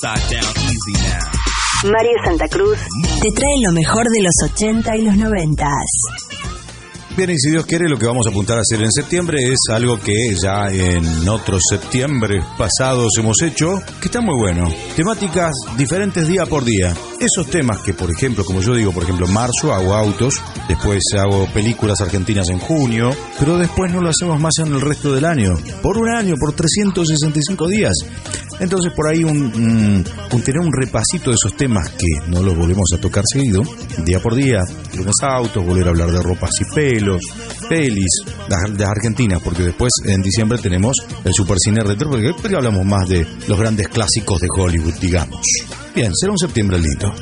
Mario Santa Cruz te trae lo mejor de los 80 y los 90. Bien, y si Dios quiere, lo que vamos a apuntar a hacer en septiembre es algo que ya en otros septiembres pasados hemos hecho, que está muy bueno. Temáticas diferentes día por día. Esos temas que, por ejemplo, como yo digo, por ejemplo, en marzo hago autos, después hago películas argentinas en junio, pero después no lo hacemos más en el resto del año. Por un año, por 365 días. Entonces, por ahí tener un repasito de esos temas que no los volvemos a tocar seguido, día por día, lunes autos, volver a hablar de ropas y pelos, pelis, las argentinas, porque después en diciembre tenemos el Super Cine Retro, porque hablamos más de los grandes clásicos de Hollywood, digamos. Bien, será un septiembre lindo.